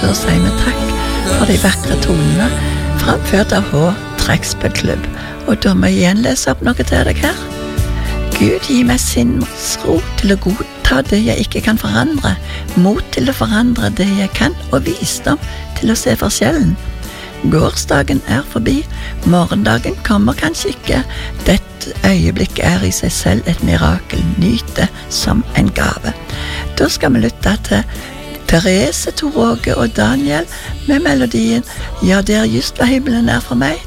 å si med takk for de vakre tonene framført av H. Trekkspillklubb. Og da må jeg igjen lese opp noe til deg her. Gud, gi meg sinnsro til å godta det jeg ikke kan forandre, mot til å forandre det jeg kan, og visdom til å se forskjellen. Gårsdagen er forbi, morgendagen kommer kanskje ikke. Dette øyeblikk er i seg selv et mirakel, nyt det som en gave. Da skal vi lytte til Therese, Tor Åge og Daniel med melodien «Ja, det er just hva himmelen er for meg».